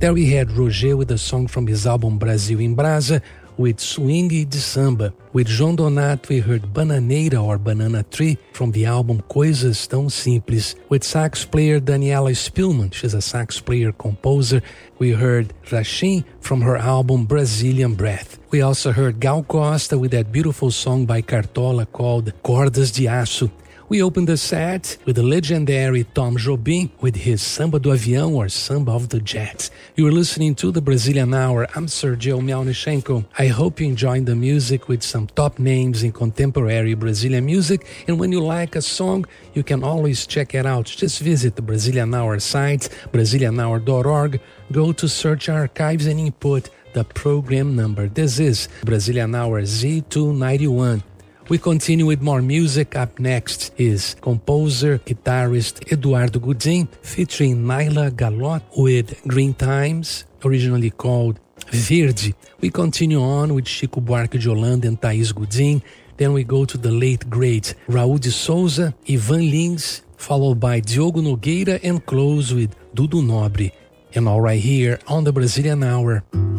There we had Roger with a song from his album Brasil em Brasa with Swing de Samba. With João Donato we heard Bananeira or Banana Tree from the album Coisas Tão Simples. With sax player Daniela Spillman, she's a sax player composer, we heard Rachim from her album Brazilian Breath. We also heard Gal Costa with that beautiful song by Cartola called Cordas de Aço. We opened the set with the legendary Tom Jobim with his Samba do Avião or Samba of the Jets. You are listening to the Brazilian Hour. I'm Sergio Melnichenko. I hope you enjoyed the music with some top names in contemporary Brazilian music. And when you like a song, you can always check it out. Just visit the Brazilian Hour site, brazilianhour.org. Go to search archives and input the program number. This is Brazilian Hour Z291. We continue with more music. Up next is composer, guitarist Eduardo Gudim featuring Naila Galot with Green Times, originally called Verde. We continue on with Chico Buarque de Holanda and Thaís Gudim. Then we go to the late great Raul de Souza, Ivan Lins, followed by Diogo Nogueira and close with Dudu Nobre. And all right here on the Brazilian Hour.